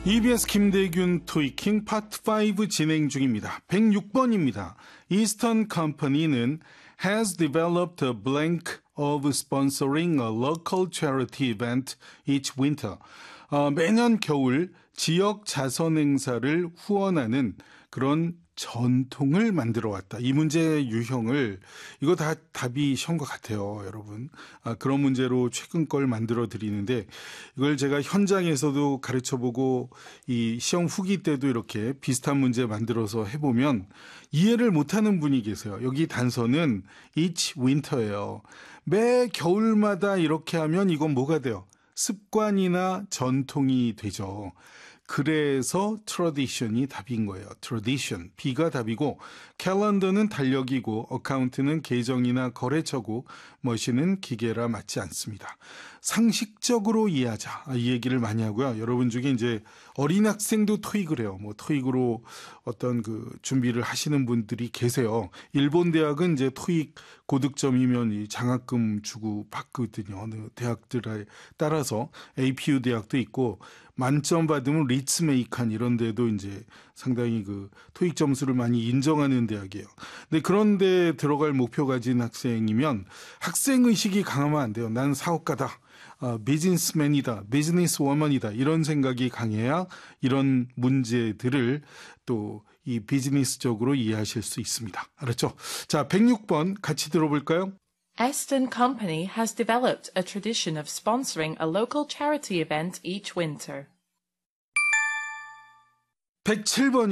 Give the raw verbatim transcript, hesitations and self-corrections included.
이비에스 김대균 토이킹 파트 오 진행 중입니다. 백육 번입니다. Eastern Company는 has developed a blank of sponsoring a local charity event each winter. 어, 매년 겨울 지역 자선 행사를 후원하는 그런 전통을 만들어 왔다. 이 문제의 유형을 이거 다 답이 쉬운 것 같아요, 여러분. 아, 그런 문제로 최근 걸 만들어 드리는데 이걸 제가 현장에서도 가르쳐보고 이 시험 후기 때도 이렇게 비슷한 문제 만들어서 해보면 이해를 못하는 분이 계세요. 여기 단서는 each winter예요. 매 겨울마다 이렇게 하면 이건 뭐가 돼요? 습관이나 전통이 되죠. 그래서 tradition이 답인 거예요. tradition, B가 답이고 캘린더는 달력이고 어카운트는 계정이나 거래처고 머신은 기계라 맞지 않습니다. 상식적으로 이해하자, 이 얘기를 많이 하고요. 여러분 중에 이제 어린 학생도 토익을 해요. 뭐 토익으로 어떤 그 준비를 하시는 분들이 계세요. 일본 대학은 이제 토익 고득점이면 이 장학금 주고 받거든요. 어느 대학들에 따라서 에이피유 대학도 있고 만점 받으면 리츠메이칸 이런 데도 이제 상당히 그 토익 점수를 많이 인정하는 대학이에요. 근데 그런 데 들어갈 목표 가진 학생이면 학생 의식이 강하면 안 돼요. 난 사업가다. 아, 비즈니스맨이다. 비즈니스워먼이다. 이런 생각이 강해야 이런 문제들을 또 이 비즈니스적으로 이해하실 수 있습니다. 알았죠? 자, 백육 번 같이 들어볼까요? Aston Company has developed a tradition of sponsoring a local charity event each winter. 백칠 번